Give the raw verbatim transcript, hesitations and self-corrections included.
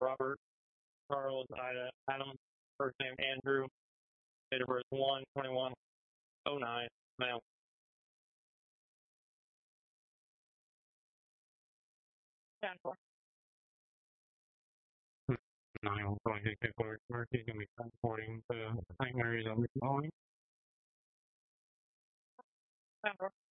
Robert, Charles, Ida, Adam, first name Andrew, date of birth one twenty-one oh nine, male. ten four. nine one point six six four, he's going to be transporting to Saint Mary's of the following. ten four.